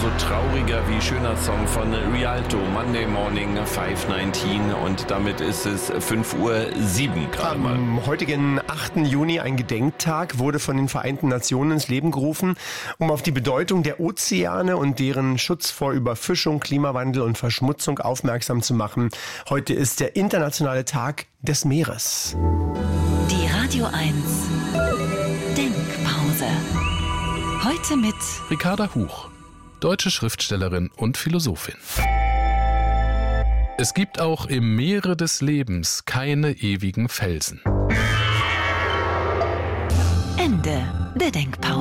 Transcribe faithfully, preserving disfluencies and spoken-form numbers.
so trauriger wie schöner Song von Rialto, Monday Morning five nineteen, und damit ist es fünf Uhr sieben gerade mal. Am heutigen achten Juni, ein Gedenktag, wurde von den Vereinten Nationen ins Leben gerufen, um auf die Bedeutung der Ozeane und deren Schutz vor Überfischung, Klimawandel und Verschmutzung aufmerksam zu machen. Heute ist der internationale Tag des Meeres. Die Radio eins Denkpause. Heute mit Ricarda Huch, deutsche Schriftstellerin und Philosophin. Es gibt auch im Meere des Lebens keine ewigen Felsen. Ende der Denkpause.